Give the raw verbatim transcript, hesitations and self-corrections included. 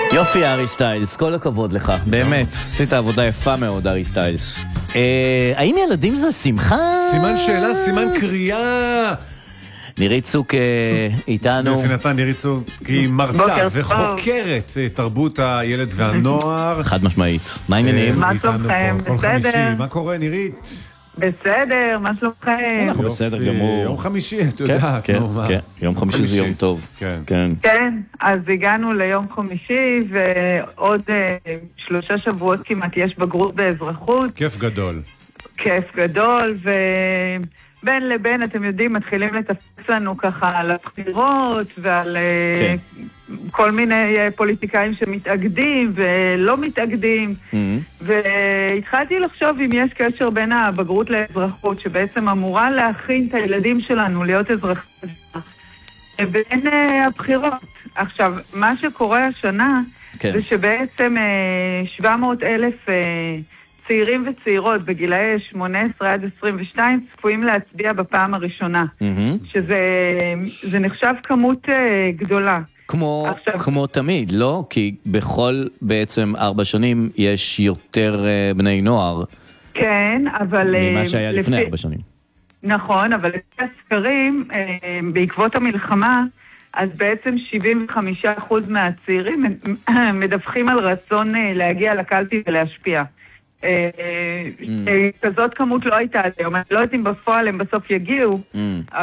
יופי, ארי סטיילס, כל הכבוד לך, באמת, עשית עבודה יפה מאוד, ארי סטיילס. אה, האם ילדים זה שמחה? סימן שאלה, סימן קריאה. נירית צוק איתנו. בפינתן נירית צוק היא מרצה וחוקרת תרבות הילד והנוער. חד משמעית. מה העניינים? מה שלומכם? בסדר? מה קורה, נירית? בסדר, מה שלומכם? אנחנו בסדר גמור. יום חמישי, את יודעת. כן, כן, יום חמישי זה יום טוב. כן. כן, אז הגענו ליום חמישי, ועוד שלושה שבועות כמעט יש בגרות באזרחות. כיף גדול. כיף גדול, ובין לבין, אתם יודעים, מתחילים לתפס לנו ככה על הבחירות, ועל כן. כל מיני פוליטיקאים שמתאגדים ולא מתאגדים, והתחלתי לחשוב אם יש קשר בין הבגרות לאזרחות, שבעצם אמורה להכין את הילדים שלנו להיות אזרחים, בין הבחירות. עכשיו, מה שקורה השנה, כן. זה שבעצם שבע מאות אלף צעירים וצעירות בגילאי שמונה עשרה עד עשרים ושתיים צפויים להצביע בפעם הראשונה, שזה זה נחשב כמות גדולה. כמו, עכשיו... כמו תמיד, לא? כי בכל בעצם ארבע שנים יש יותר uh, בני נוער. כן, אבל... ממה שהיה לפי... לפני ארבע שנים. נכון, אבל לפי הסקרים, uh, בעקבות המלחמה, אז בעצם שבעים וחמישה אחוז מהצעירים מדווחים על רצון uh, להגיע לקלפי ולהשפיע. Uh, mm. כזאת כמות לא הייתה היום, אני לא יודעת אם בפועל הם בסוף יגיעו, mm.